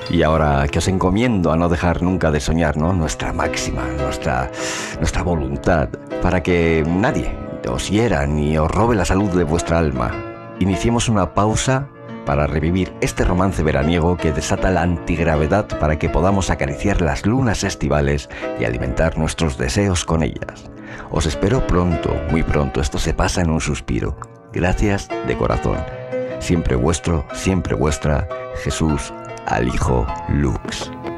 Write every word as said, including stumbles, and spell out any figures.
Y ahora que os encomiendo a no dejar nunca de soñar, ¿no? Nuestra máxima, nuestra, nuestra voluntad, para que nadie os hiera ni os robe la salud de vuestra alma. Iniciemos una pausa para revivir este romance veraniego que desata la antigravedad para que podamos acariciar las lunas estivales y alimentar nuestros deseos con ellas. Os espero pronto, muy pronto. Esto se pasa en un suspiro. Gracias de corazón. Siempre vuestro, siempre vuestra, Jesús al Hijo Lux.